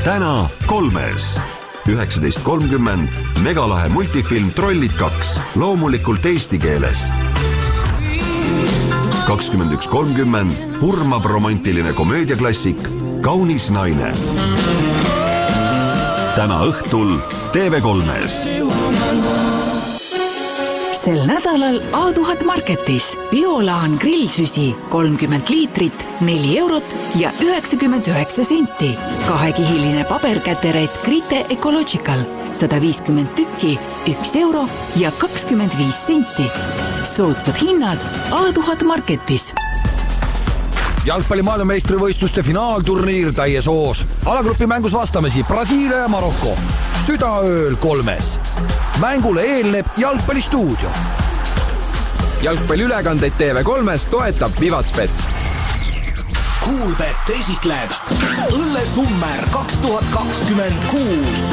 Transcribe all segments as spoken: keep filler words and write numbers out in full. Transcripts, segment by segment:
täna kolmes. üheksateist kolmkümmend Megalahe multifilm Trollid kaks, loomulikult eesti keeles. kakskümmend üks kolmkümmend hurmab romantiline komöödiaklassik Kaunis naine. Täna õhtul T V kolmes. Sel nädalal A tuhat Marketis Biolaan grillsüsi kolmkümmend liitrit, neli eurot ja üheksakümmend üheksa senti. Kahekihiline paberkäteret Grite Ecological sada viiskümmend tükki, üks euro ja kakskümmend viis senti. Soodsad hinnad A tuhat Marketis. Jalgpalli maailmameistrivõistluste finaalturniir täies hoos. Alagrupi mängus vastamisi Brasiilia ja Marokko. Südaööl kolmes. Mängule eelneb jalgpallistuudio. Jalgpalliülekandeid T V kolmes toetab Vivatspet. Kuulbet esitleb Õllesummer kaks tuhat kakskümmend kuus.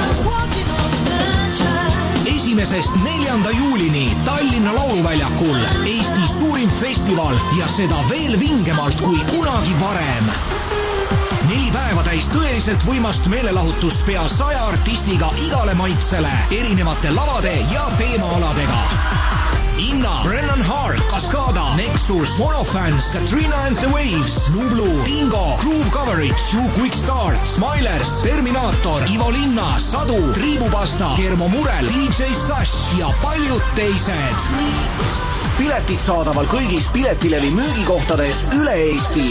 Esimesest neljanda juulini Tallinna Lauluväljakul Eesti suurim festival ja seda veel vingemalt kui kunagi varem. Neli päeva täis tõeliselt võimast meelelahutust pea saja artistiga igale maitsele, erinevate lavade ja teemaaladega. Inna, Brennan Hart, Cascada, Nexus, Monofans, Katrina and the Waves, Nublu, Dingo, Groove Coverage, You Quick Start, Smilers, Terminator, Ivo Linna, Sadu, Triibupasta, Kermo Murel, D J Sash ja paljud teised. Piletid saadaval kõigis Piletilevi müügikohtades üle Eesti.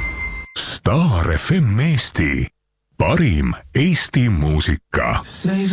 Star F M Eesti. Parim Eesti muusika.